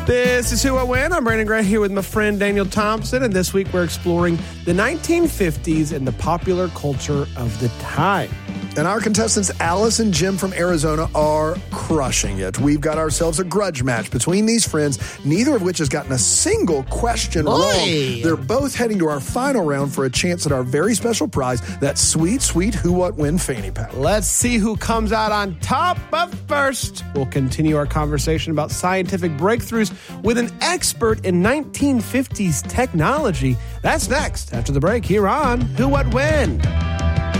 This is Who I Win. I'm Brandon Gray here with my friend Daniel Thompson, and this week we're exploring the 1950s and the popular culture of the time. And our contestants, Alice and Jim from Arizona, are crushing it. We've got ourselves a grudge match between these friends, neither of which has gotten a single question wrong. They're both heading to our final round for a chance at our very special prize, that sweet, sweet Who What Win fanny pack. Let's see who comes out on top. But first, we'll continue our conversation about scientific breakthroughs with an expert in 1950s technology. That's next, after the break, here on Who What Win.